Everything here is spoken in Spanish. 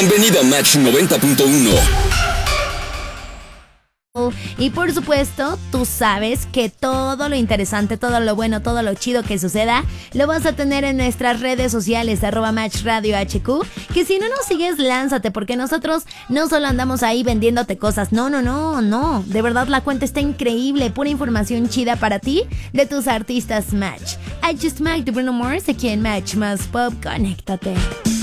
Bienvenido a Match 90.1. Y por supuesto, tú sabes que todo lo interesante, todo lo bueno, todo lo chido que suceda, lo vas a tener en nuestras redes sociales, @MatchRadioHQ. Que si no nos sigues, lánzate, porque nosotros no solo andamos ahí vendiéndote cosas. No. De verdad, la cuenta está increíble. Pura información chida para ti de tus artistas Match. I Just Mike de Bruno Mars aquí en Match Más Pop. Conéctate.